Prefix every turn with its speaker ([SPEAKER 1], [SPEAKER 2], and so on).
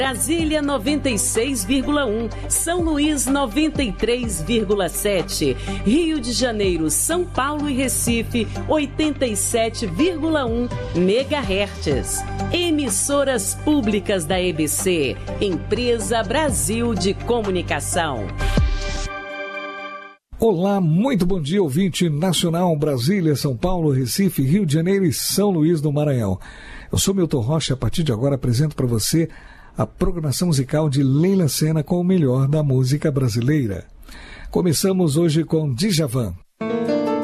[SPEAKER 1] Brasília 96,1, São Luís 93,7, Rio de Janeiro, São Paulo e Recife 87,1 MHz. Emissoras públicas da EBC, Empresa Brasil de Comunicação.
[SPEAKER 2] Olá, muito bom dia, ouvinte nacional, Brasília, São Paulo, Recife, Rio de Janeiro e São Luís do Maranhão. Eu sou Milton Rocha, a partir de agora apresento para você a programação musical de Leila Sena com o melhor da música brasileira. Começamos hoje com Djavan.